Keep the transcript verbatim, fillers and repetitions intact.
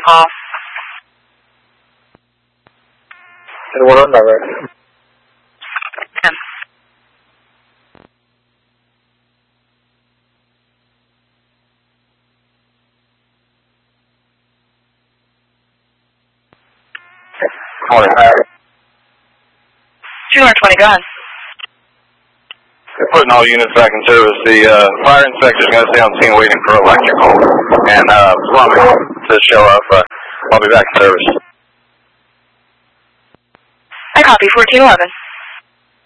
the call. And what number? ten. Morning. two hundred twenty, go ahead. They're putting all units back in service. The uh, fire inspector's going to stay on scene waiting for electrical and uh, plumbing to show up. Uh, I'll be back in service. I copy, fourteen eleven.